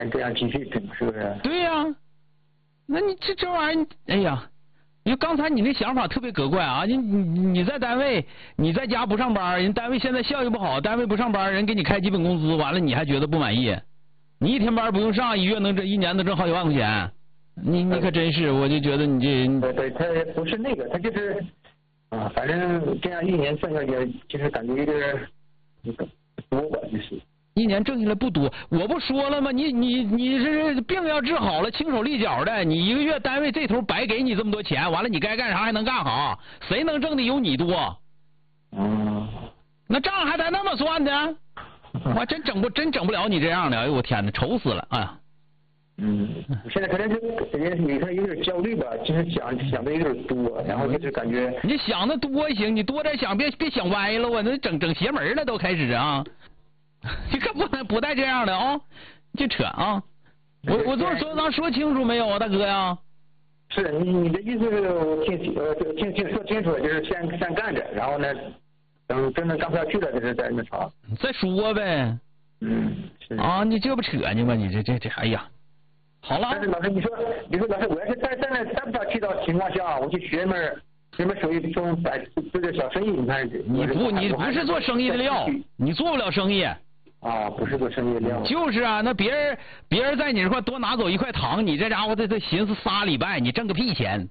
这样继续整是不是？ 对呀、那你这玩意儿，哎呀，就刚才你那想法特别格怪啊！你在单位，你在家不上班，人单位现在效益不好，单位不上班，人给你开基本工资，完了你还觉得不满意？你一天班不用上，一年能挣好几万块钱，你可真是，我就觉得你这。 对，他不是那个，他就是啊，反正这样一年算下去，就是感觉有点多吧，就是。 一年挣下来不多，我不说了吗？你这病要治好了，轻手利脚的，你一个月单位这头白给你这么多钱，完了你该干啥还能干好，谁能挣的有你多？那账还得那么算的？我真整不了你这样的，哎呦我天哪，愁死了啊！ 现在可能就你看有点焦虑吧，就是想的有点多，然后就是感觉你想的多行，你多点想，别想歪了，我那整邪门了都开始啊！你可不带这样的啊！就扯啊！我这么说清楚没有啊，大哥呀？ 是你的意思是我听说清楚了，就是先干着，然后呢，等真的干不下去了，就是再那啥。 再说呗。 是啊，你这不扯呢吗？你这，哎呀，好了。 但是老师，你说老师，我要是在不下去的情况下，我去学门手艺，做点小生意，你看你不是做生意的料，你做不了生意。 不是做生意的料。 就是啊，那别人在你这块多拿走一块糖，你这家伙这寻思仨礼拜，你挣个屁钱。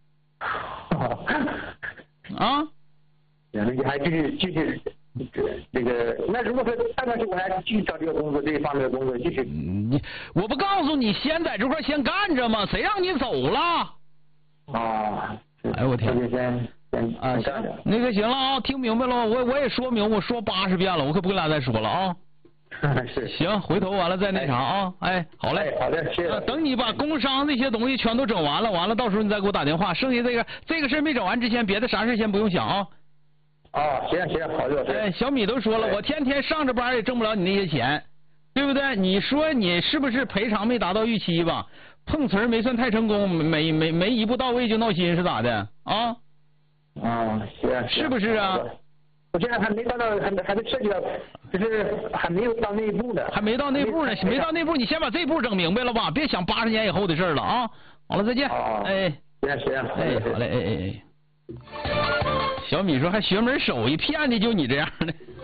啊？ 你还继续这个，那如果说看上去我还继续找这个工作，这一方面的工作继续。 我不告诉你先在这块先干着吗？谁让你走了？ 哎我天！ 先干着。 那个行了啊，听明白了，我也说明，我说80遍了，我可不跟大家再说了啊。 是。 行，回头完了再那啥啊。哎，好嘞。 好的，谢谢。 等你把工商这些东西全都整完了，到时候你再给我打电话。剩下这个事没整完之前，别的啥事先不用想啊。 行，好的。 哎，小米都说了，我天天上着班也挣不了你那些钱，对不对？你说你是不是赔偿没达到预期吧？碰瓷儿没算太成功，没一步到位就闹心是咋的啊？ 行。 是不是啊？ 我现在还没到还没涉及到，就是还没有到那一步呢。 还没到那步呢，没到那步，你先把这步整明白了吧？别想80年以后的事了啊！好了，再见。哎， 行。 哎，好嘞，哎。小米说还学门手艺，骗的就你这样的。